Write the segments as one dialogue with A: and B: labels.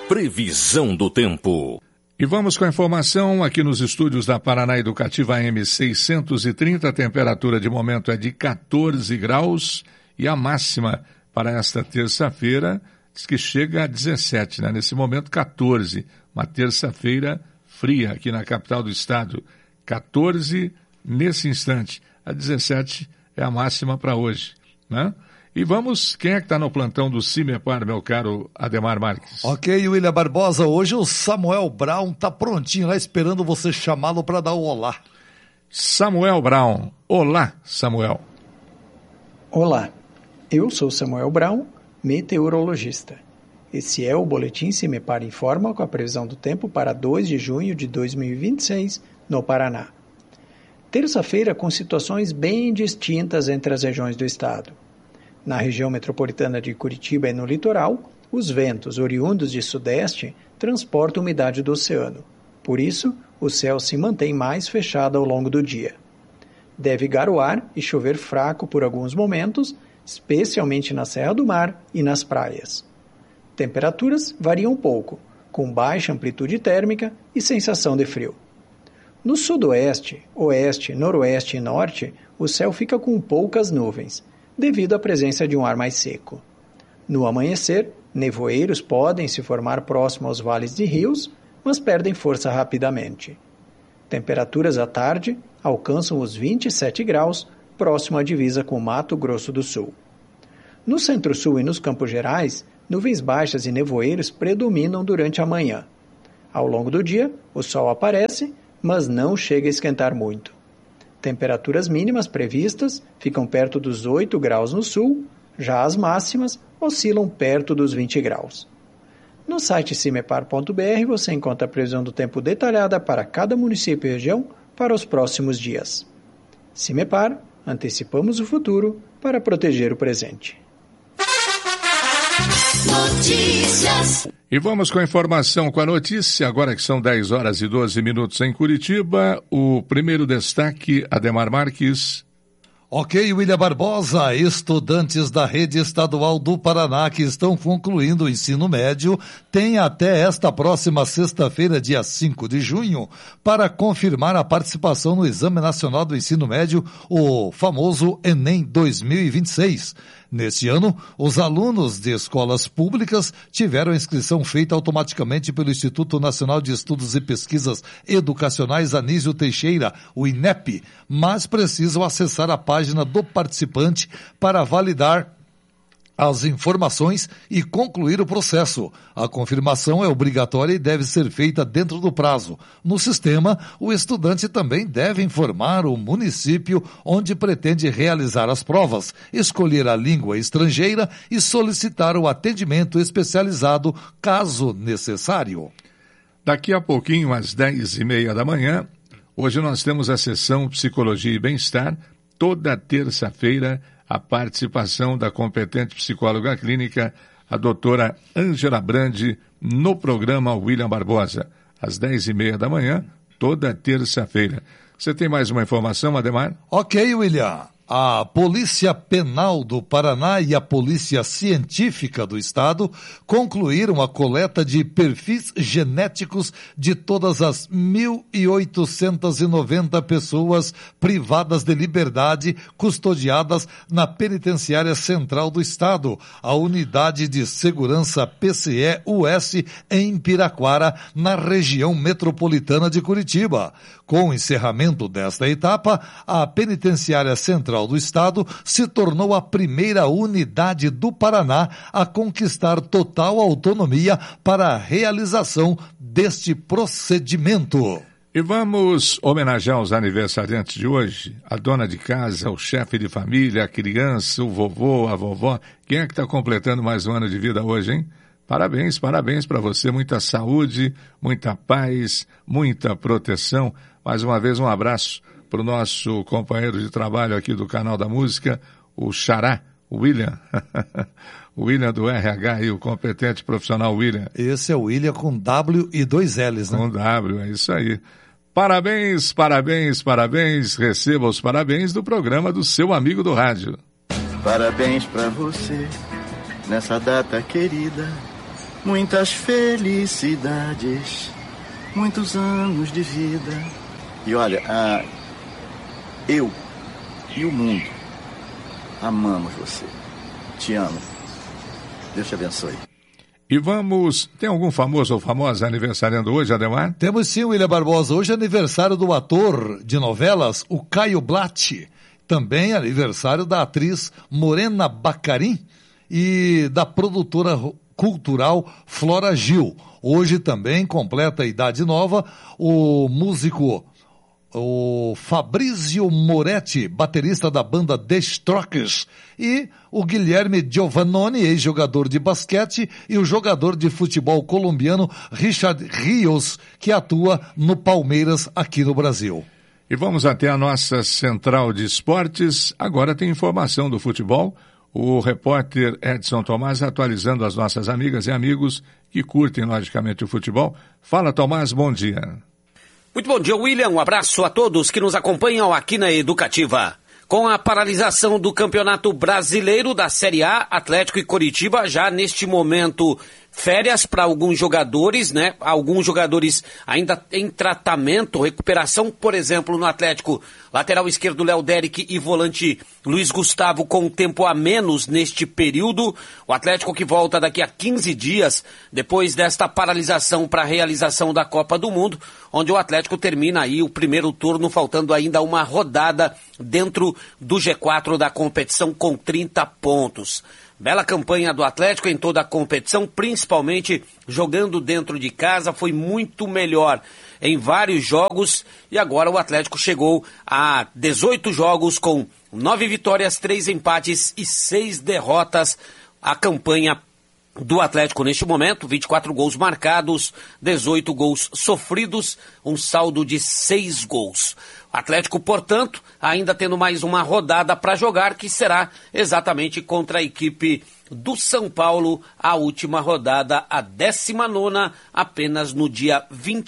A: Previsão do tempo.
B: E vamos com a informação aqui nos estúdios da Paraná Educativa AM 630. A temperatura de momento é de 14 graus e a máxima para esta terça-feira diz que chega a 17, né? Nesse momento 14, uma terça-feira fria aqui na capital do estado. 14 nesse instante, a 17 é a máxima para hoje, né? E vamos, quem é que está no plantão do Cimepar, meu caro Ademar Marques?
C: Ok, William Barbosa, hoje o Samuel Brown está prontinho lá esperando você chamá-lo para dar o olá.
B: Samuel Brown, olá Samuel.
D: Olá, eu sou Samuel Brown, meteorologista. Esse é o Boletim Cimepar Informa com a previsão do tempo para 2 de junho de 2026 no Paraná. Terça-feira com situações bem distintas entre as regiões do estado. Na região metropolitana de Curitiba e no litoral, os ventos oriundos de sudeste transportam umidade do oceano. Por isso, o céu se mantém mais fechado ao longo do dia. Deve garoar e chover fraco por alguns momentos, especialmente na Serra do Mar e nas praias. Temperaturas variam pouco, com baixa amplitude térmica e sensação de frio. No sudoeste, oeste, noroeste e norte, o céu fica com poucas nuvens, devido à presença de um ar mais seco. No amanhecer, nevoeiros podem se formar próximo aos vales de rios, mas perdem força rapidamente. Temperaturas à tarde alcançam os 27 graus, próximo à divisa com Mato Grosso do Sul. No centro-sul e nos Campos Gerais, nuvens baixas e nevoeiros predominam durante a manhã. Ao longo do dia, o sol aparece, mas não chega a esquentar muito. Temperaturas mínimas previstas ficam perto dos 8 graus no sul, já as máximas oscilam perto dos 20 graus. No site cimepar.br você encontra a previsão do tempo detalhada para cada município e região para os próximos dias. Cimepar, antecipamos o futuro para proteger o presente.
A: Notícias.
B: E vamos com a informação, com a notícia, agora que são 10 horas e 12 minutos em Curitiba. O primeiro destaque, Ademar Marques.
C: Ok, William Barbosa, estudantes da Rede Estadual do Paraná que estão concluindo o ensino médio têm até esta próxima sexta-feira, dia 5 de junho, para confirmar a participação no Exame Nacional do Ensino Médio, o famoso Enem 2026. Neste ano, os alunos de escolas públicas tiveram a inscrição feita automaticamente pelo Instituto Nacional de Estudos e Pesquisas Educacionais Anísio Teixeira, o INEP, mas precisam acessar a página do participante para validar as informações e concluir o processo. A confirmação é obrigatória e deve ser feita dentro do prazo. No sistema, o estudante também deve informar o município onde pretende realizar as provas, escolher a língua estrangeira e solicitar o atendimento especializado, caso necessário.
B: Daqui a pouquinho, às 10h30 da manhã, hoje nós temos a sessão Psicologia e Bem-Estar, toda terça-feira, a participação da competente psicóloga clínica, a doutora Ângela Brandi, no programa William Barbosa, às 10h30 da manhã, toda terça-feira. Você tem mais uma informação, Ademar?
C: Ok, William. A Polícia Penal do Paraná e a Polícia Científica do Estado concluíram a coleta de perfis genéticos de todas as 1.890 pessoas privadas de liberdade custodiadas na Penitenciária Central do Estado, a Unidade de Segurança PCE-US em Piraquara, na região metropolitana de Curitiba. Com o encerramento desta etapa, a Penitenciária Central do Estado se tornou a primeira unidade do Paraná a conquistar total autonomia para a realização deste procedimento.
B: E vamos homenagear os aniversariantes de hoje, a dona de casa, o chefe de família, a criança, o vovô, a vovó. Quem é que está completando mais um ano de vida hoje, hein? Parabéns para você, muita saúde, muita paz, muita proteção. Mais uma vez um abraço para o nosso companheiro de trabalho aqui do Canal da Música, o Xará, o William. O William do RH e o competente profissional William.
C: Esse é o William com W e 2 L's, né?
B: Com W, é isso aí. Parabéns, parabéns, parabéns. Receba os parabéns do programa do seu amigo do rádio.
E: Parabéns pra você, nessa data querida. muitas felicidades, muitos anos de vida. E olha, eu e o mundo amamos você. Te amo. Deus te abençoe.
B: E vamos... Tem algum famoso ou famosa aniversariando hoje, Ademar?
C: Temos sim, William Barbosa. Hoje é aniversário do ator de novelas, o Caio Blatt. Também aniversário da atriz Morena Baccarin e da produtora cultural Flora Gil. Hoje também completa a idade nova o músico Fabrizio Moretti, baterista da banda The Strokes, e o Guilherme Giovannone, ex-jogador de basquete, e o jogador de futebol colombiano Richard Rios, que atua no Palmeiras aqui no Brasil.
B: E vamos até a nossa central de esportes. Agora tem informação do futebol. O repórter Edson Tomás atualizando as nossas amigas e amigos que curtem, logicamente, o futebol. Fala, Tomás, bom dia.
F: Muito bom dia, William. Um abraço a todos que nos acompanham aqui na Educativa. Com a paralisação do Campeonato Brasileiro da Série A, Atlético e Coritiba já neste momento férias para alguns jogadores, né? Alguns jogadores ainda em tratamento, recuperação, por exemplo, no Atlético, lateral esquerdo Léo Derick e volante Luiz Gustavo com tempo a menos neste período. O Atlético que volta daqui a 15 dias, depois desta paralisação para a realização da Copa do Mundo, onde o Atlético termina aí o primeiro turno, faltando ainda uma rodada dentro do G4 da competição com 30 pontos. Bela campanha do Atlético em toda a competição, principalmente jogando dentro de casa, foi muito melhor em vários jogos e agora o Atlético chegou a 18 jogos com 9 vitórias, 3 empates e 6 derrotas. A campanha do Atlético neste momento, 24 gols marcados, 18 gols sofridos, um saldo de 6 gols. O Atlético, portanto, ainda tendo mais uma rodada para jogar, que será exatamente contra a equipe do São Paulo, a última rodada, a 19ª, apenas no dia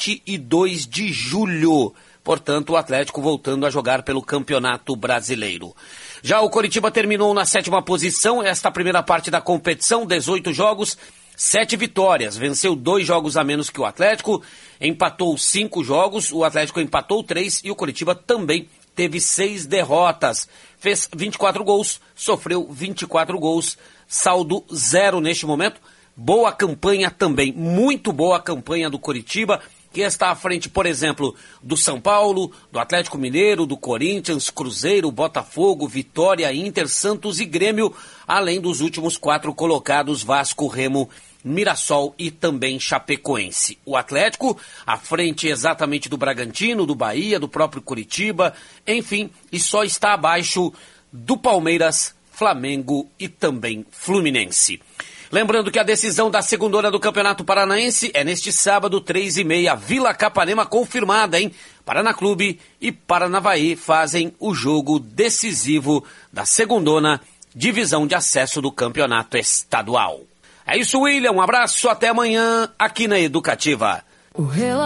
F: 22 de julho. Portanto, o Atlético voltando a jogar pelo Campeonato Brasileiro. Já o Coritiba terminou na 7ª posição, esta primeira parte da competição, 18 jogos, 7 vitórias, venceu 2 jogos a menos que o Atlético, empatou 5 jogos, o Atlético empatou 3 e o Coritiba também teve 6 derrotas, fez 24 gols, sofreu 24 gols, saldo 0 neste momento. Boa campanha também, muito boa campanha do Coritiba, que está à frente, por exemplo, do São Paulo, do Atlético Mineiro, do Corinthians, Cruzeiro, Botafogo, Vitória, Inter, Santos e Grêmio, além dos últimos 4 colocados, Vasco, Remo, Mirassol e também Chapecoense. O Atlético, à frente exatamente do Bragantino, do Bahia, do próprio Coritiba, enfim, e só está abaixo do Palmeiras, Flamengo e também Fluminense. Lembrando que a decisão da segundona do Campeonato Paranaense é neste sábado, 3h30, Vila Capanema confirmada, hein? Paraná Clube e Paranavaí fazem o jogo decisivo da segundona, divisão de acesso do Campeonato Estadual. É isso, William. Um abraço, até amanhã aqui na Educativa.